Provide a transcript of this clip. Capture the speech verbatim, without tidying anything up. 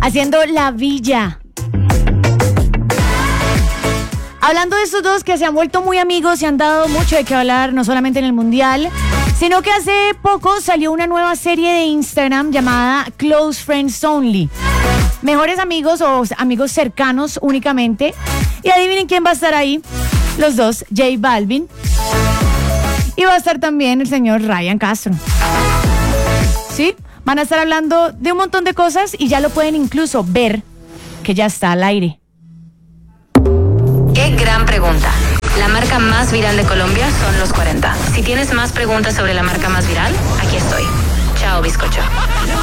haciendo La Villa. Hablando de estos dos que se han vuelto muy amigos y han dado mucho de qué hablar, no solamente en el Mundial, sino que hace poco salió una nueva serie de Instagram llamada Close Friends Only. Mejores amigos o amigos cercanos únicamente. Y adivinen quién va a estar ahí. Los dos, J Balvin. Y va a estar también el señor Ryan Castro. ¿Sí? Van a estar hablando de un montón de cosas y ya lo pueden incluso ver que ya está al aire. ¡Qué gran pregunta! La marca más viral de Colombia son los cuarenta. Si tienes más preguntas sobre la marca más viral, aquí estoy. Chao, bizcocho.